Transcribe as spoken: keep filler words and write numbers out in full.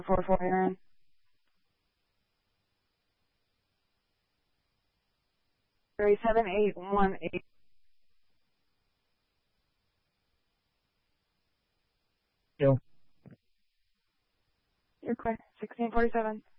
four four, you're in. Three seven eight one eight. Yo. You're clear. Sixteen forty seven.